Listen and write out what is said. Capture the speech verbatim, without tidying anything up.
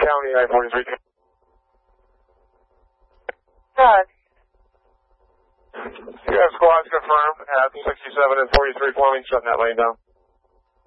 County, I forty-three. Doug. You have squads confirmed at sixty-seven and forty-three Fleming, shutting that lane down.